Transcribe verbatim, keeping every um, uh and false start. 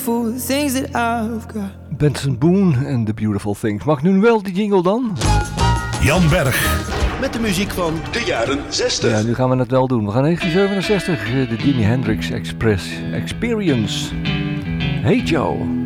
For the things that I've got. Benson Boone en The Beautiful Things. Mag nu wel die jingle dan? Jan Berg. Met de muziek van de jaren zestig. Ja, nu gaan we het wel doen. We gaan negentien zevenenzestig. De Jimi Hendrix Express Experience. Hey Joe.